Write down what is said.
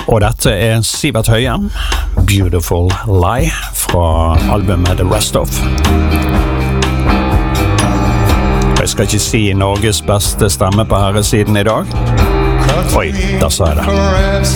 Og dette Sivert Høie, Beautiful Lie, fra albumet The Rest Of. Jeg skal ikke si Norges beste stemme på herresiden I dag. Oi, der sa jeg det.